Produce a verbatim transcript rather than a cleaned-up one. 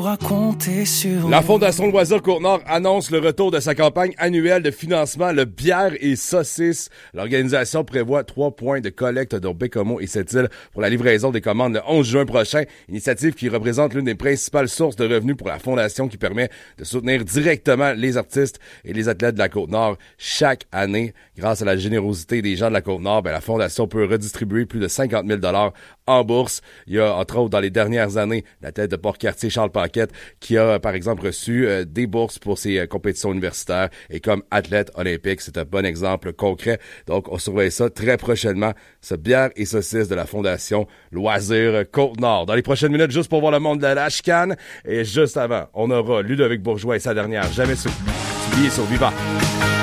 pourras compter sur La nous. Fondation Loisirs Côte-Nord annonce le retour de sa campagne annuelle de financement, le bière et saucisses. L'organisation prévoit trois points de collecte dont Bécomo et Sept-Îles pour la livraison des commandes le onze juin prochain. Initiative qui représente l'une des principales sources de revenus pour la Fondation qui permet de soutenir directement les artistes et les athlètes de la Côte-Nord chaque année. Grâce à la générosité des gens de la Côte-Nord, ben, la Fondation peut redistribuer plus de cinquante mille dollars en bourse. Il y a, entre autres, dans les dernières années, la tête de Port-Cartier, Charles Paquette, qui a, par exemple, reçu euh, des bourses pour ses euh, compétitions universitaires et comme athlète olympique. C'est un bon exemple concret. Donc, on surveille ça très prochainement, ce bière et saucisse de la Fondation Loisirs Côte-Nord. Dans les prochaines minutes, juste pour voir le monde de la chicane. Et juste avant, on aura Ludovic Bourgeois et sa dernière Jamais Oublié sur Vivant.